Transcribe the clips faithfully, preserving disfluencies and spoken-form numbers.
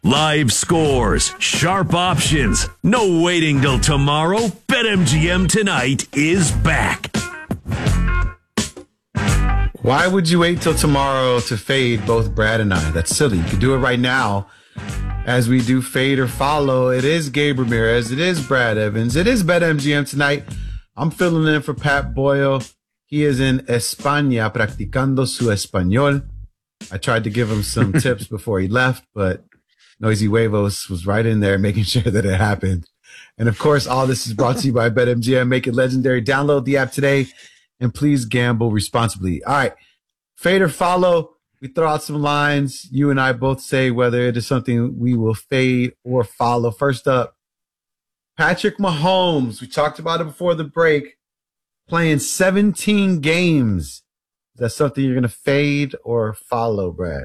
Live scores, sharp options, no waiting till tomorrow. BetMGM tonight is back. Why would you wait till tomorrow to fade both Brad and I? That's silly. You can do it right now as we do fade or follow. It is Gabe Ramirez. It is Brad Evans. It is BetMGM tonight. I'm filling in for Pat Boyle. He is in España practicando su español. I tried to give him some tips before he left, but Noisy Huevos was right in there making sure that it happened. And of course, all this is brought to you by BetMGM. Make it legendary. Download the app today and please gamble responsibly. All right. Fade or follow. We throw out some lines. You and I both say whether it is something we will fade or follow. First up, Patrick Mahomes. We talked about it before the break. Playing seventeen games. Is that something you're going to fade or follow, Brad?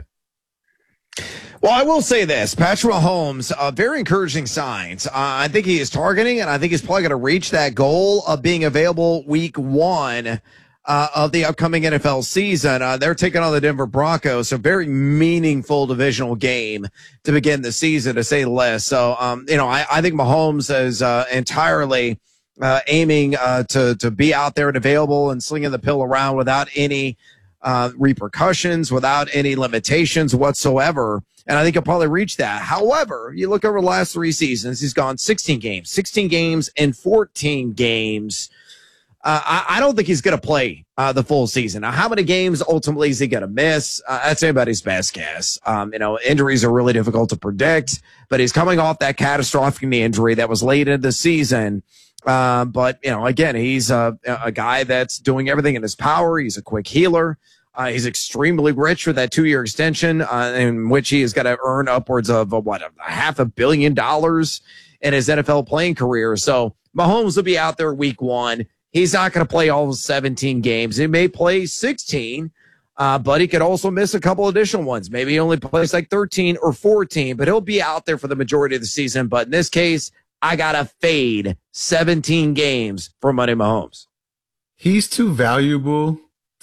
Well, I will say this. Patrick Mahomes, uh, very encouraging signs. Uh, I think he is targeting, and I think he's probably going to reach that goal of being available week one uh, of the upcoming N F L season. Uh, they're taking on the Denver Broncos, so very meaningful divisional game to begin the season, to say the least. So, um, you know, I, I think Mahomes is uh, entirely uh, aiming uh, to, to be out there and available and slinging the pill around without any uh, repercussions, without any limitations whatsoever. And I think he'll probably reach that. However, you look over the last three seasons, he's gone sixteen games, sixteen games and fourteen games. Uh, I, I don't think he's going to play uh, the full season. Now, how many games ultimately is he going to miss? Uh, that's anybody's best guess. Um, you know, injuries are really difficult to predict, but he's coming off that catastrophic knee injury that was late in the season. Uh, but, you know, again, he's a, a guy that's doing everything in his power. He's a quick healer. Uh, he's extremely rich for that two-year extension, uh, in which he has got to earn upwards of uh, what a half a billion dollars in his N F L playing career. So Mahomes will be out there week one. He's not going to play all seventeen games. He may play sixteen, uh, but he could also miss a couple additional ones. Maybe he only plays like thirteen or fourteen, but he'll be out there for the majority of the season. But in this case, I got to fade seventeen games for Money Mahomes. He's too valuable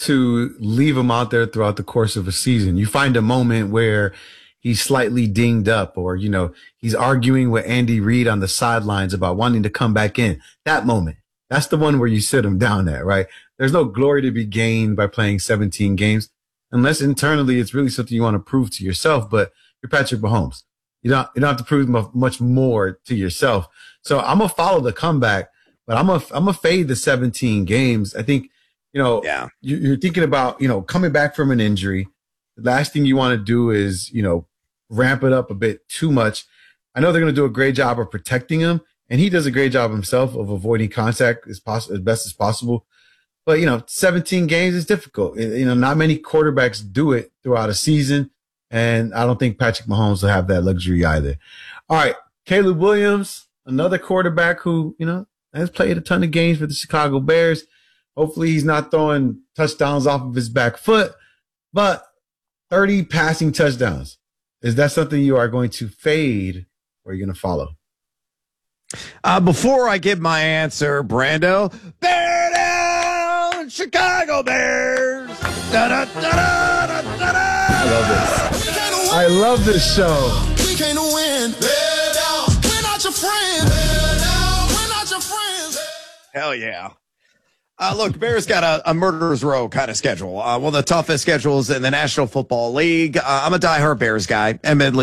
to leave him out there throughout the course of a season. You find a moment where he's slightly dinged up, or, you know, he's arguing with Andy Reid on the sidelines about wanting to come back in. That moment, that's the one where you sit him down at, right? There's no glory to be gained by playing seventeen games, unless internally it's really something you want to prove to yourself. But you're Patrick Mahomes. You don't, you don't have to prove much more to yourself. So I'm going to follow the comeback, but I'm going to, I'm going to fade the seventeen games. I think, you know, yeah. You're thinking about, you know, coming back from an injury. The last thing you want to do is, you know, ramp it up a bit too much. I know they're going to do a great job of protecting him, and he does a great job himself of avoiding contact as poss- as best as possible. But, you know, seventeen games is difficult. You know, not many quarterbacks do it throughout a season, and I don't think Patrick Mahomes will have that luxury either. All right, Caleb Williams, another quarterback who, you know, has played a ton of games for the Chicago Bears. Hopefully he's not throwing touchdowns off of his back foot, but thirty passing touchdowns. Is that something you are going to fade or are you going to follow? Uh, before I give my answer, Brando, bear down, Chicago Bears. Da-da-da-da-da-da-da. I love this. I love this show. We can't win. Bear down. We're not your friends. Bear down. We're not your friends. Hell yeah. Uh, look, Bears got a, a murderer's row kind of schedule. Uh, one of the toughest schedules in the National Football League. Uh, I'm a diehard Bears guy, admittedly.